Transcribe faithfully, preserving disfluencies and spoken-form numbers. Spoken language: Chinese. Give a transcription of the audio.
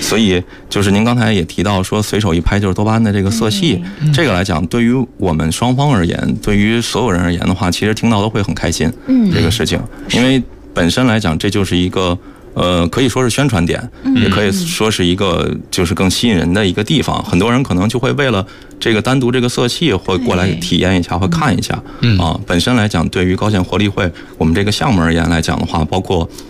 所以就是您刚才也提到说随手一拍就是多巴胺的这个色系，嗯、这个来讲，对于我们双方而言，对于所有人而言的话，其实听到都会很开心。嗯，这个事情，因为本身来讲，这就是一个。呃，可以说是宣传点，也可以说是一个就是更吸引人的一个地方。很多人可能就会为了这个单独这个色系，会过来体验一下，会看一下。啊，本身来讲，对于高线活力会我们这个项目而言来讲的话，包括